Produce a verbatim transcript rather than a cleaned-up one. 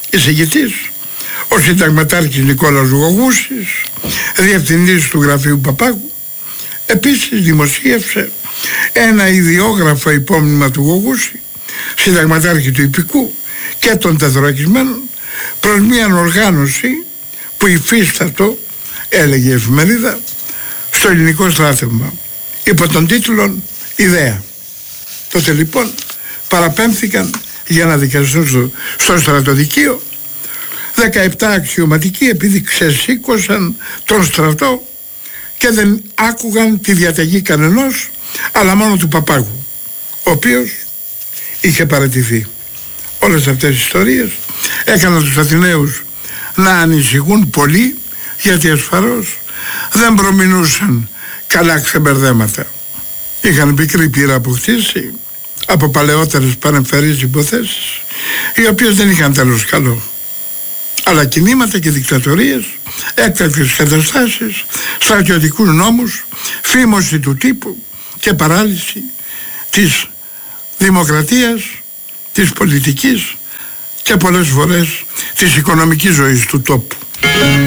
εισηγητής ο συνταγματάρχης Νικόλαος Γογούσης, διευθυντής του γραφείου Παπάγου. Επίσης δημοσίευσε ένα ιδιόγραφο υπόμνημα του Γογούση, συνταγματάρχη του Ιππικού και των τεθωρακισμένων, προς μια οργάνωση που υφίστατο, έλεγε η εφημερίδα, στο ελληνικό στράτευμα, υπό τον τίτλο «Ιδέα». Τότε λοιπόν παραπέμφθηκαν για να δικαστούν στο, στο στρατοδικείο δεκαεπτά αξιωματικοί, επειδή ξεσήκωσαν τον στρατό και δεν άκουγαν τη διαταγή κανενός, αλλά μόνο του Παπάγου, ο οποίος είχε παραιτηθεί. Όλες αυτές οι ιστορίες έκαναν τους Αθηναίους να ανησυχούν πολύ, γιατί ασφαλώς δεν προμηνούσαν καλά ξεμπερδέματα. Είχαν πικρή πείρα αποκτήσει από παλαιότερες παρεμφερείς υποθέσεις, οι οποίες δεν είχαν τέλος καλό. Αλλά κινήματα και δικτατορίες, έκτακτες καταστάσεις, στρατιωτικούς νόμους, φήμωση του τύπου και παράλυση της δημοκρατίας, της πολιτικής και πολλές φορές της οικονομικής ζωής του τόπου.